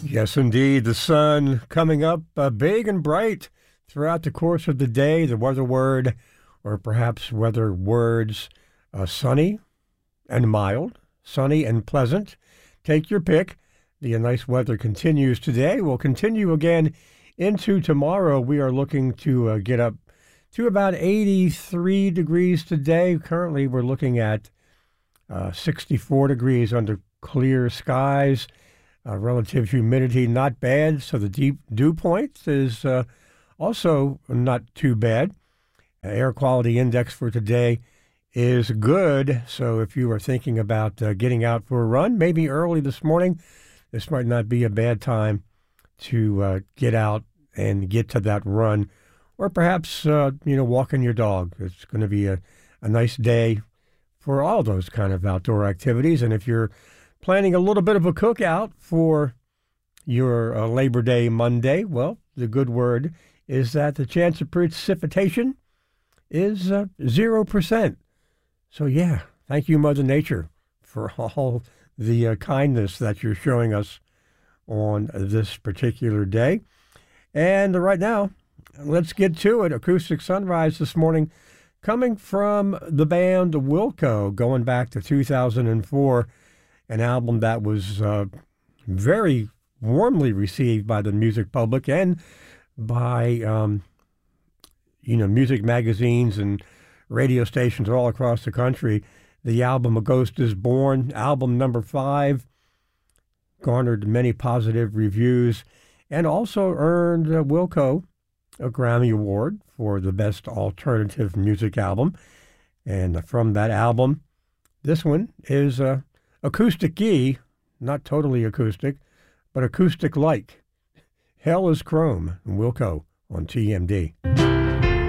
Yes, indeed. The sun coming up big and bright throughout the course of the day. The weather word, or perhaps weather words, sunny and mild, sunny and pleasant. Take your pick. The nice weather continues today. Will continue again into tomorrow. We are looking to get up to about 83 degrees today. Currently, we're looking at 64 degrees under clear skies. Relative humidity not bad, so the deep dew point is also not too bad. Air quality index for today is good, so if you are thinking about getting out for a run, maybe early this morning, this might not be a bad time to get out and get to that run, or perhaps walking your dog. It's going to be a nice day for all those kind of outdoor activities, and if you're planning a little bit of a cookout for your Labor Day Monday, well, the good word is that the chance of precipitation is 0%. So, yeah, thank you, Mother Nature, for all the kindness that you're showing us on this particular day. And right now, let's get to it. Acoustic Sunrise this morning, coming from the band Wilco, going back to 2004. An album that was very warmly received by the music public and by, music magazines and radio stations all across the country. The album A Ghost is Born, album number 5, garnered many positive reviews and also earned Wilco a Grammy Award for the Best Alternative Music Album. And from that album, this one is acoustic-y, not totally acoustic, but acoustic-like. Hell is Chrome and Wilco on TMD.